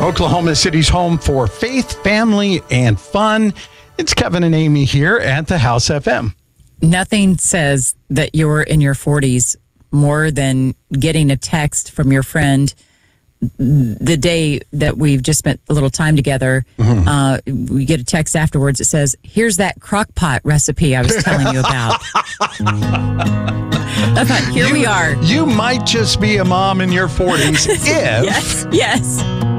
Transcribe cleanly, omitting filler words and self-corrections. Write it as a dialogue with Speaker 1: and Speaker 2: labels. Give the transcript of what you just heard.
Speaker 1: Oklahoma City's home for faith, family, and fun. It's Kevin and Amy here at the House FM.
Speaker 2: Nothing says that you're in your 40s more than getting a text from your friend the day that we've just spent a little time together. We get a text afterwards that says, here's that crock pot recipe I was telling you about. I thought, here we are.
Speaker 1: You might just be a mom in your 40s if...
Speaker 2: Yes.